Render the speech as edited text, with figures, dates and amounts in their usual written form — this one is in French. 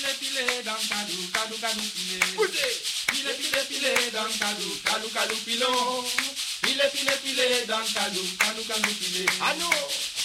pile dans cadou, cadou pile. Pile dans cadou, cadou pilon. Pile dans cadou, cadou pile. Ah non.